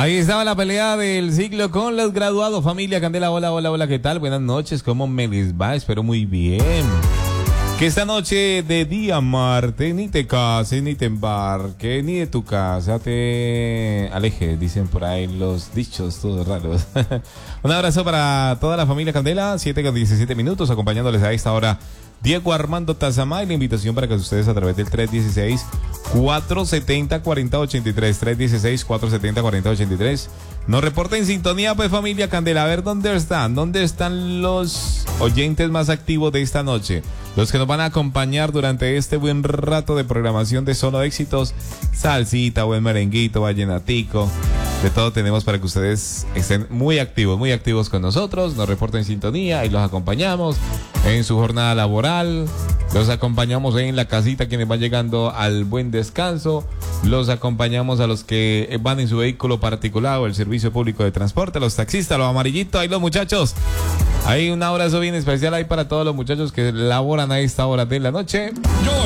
Ahí estaba la pelea del ciclo con los graduados. Familia Candela, hola, hola, hola, ¿qué tal? Buenas noches, ¿cómo me les va? Espero muy bien. Que esta noche de día martes ni te cases, ni te embarques, ni de tu casa te alejes, dicen por ahí los dichos todos raros. Un abrazo para toda la familia Candela, 7:17, acompañándoles a esta hora Diego Armando Tazamá, y la invitación para que ustedes a través del 316-470-4083, 316-470-4083, nos reporten sintonía, pues familia Candela. A ver dónde están los oyentes más activos de esta noche, los que nos van a acompañar durante este buen rato de programación de Solo Éxitos, salsita, buen merenguito, vallenatico, de todo tenemos para que ustedes estén muy activos con nosotros, nos reporten sintonía y los acompañamos en su jornada laboral, los acompañamos en la casita quienes van llegando al buen descanso, los acompañamos a los que van en su vehículo particular o el servicio público de transporte, los taxistas, los amarillitos, ahí los muchachos. Hay un abrazo bien especial ahí para todos los muchachos que laboran a esta hora de la noche.